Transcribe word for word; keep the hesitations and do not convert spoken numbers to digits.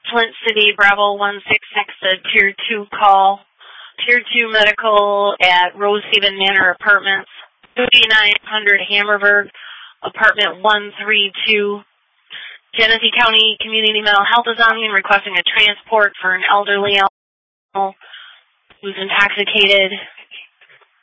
Flint City, Bravo one six six, a Tier two call. Tier two medical at Rosehaven Manor Apartments, fifty-nine hundred Hammerberg, Apartment one three two. Genesee County Community Mental Health is on and requesting a transport for an elderly who's intoxicated.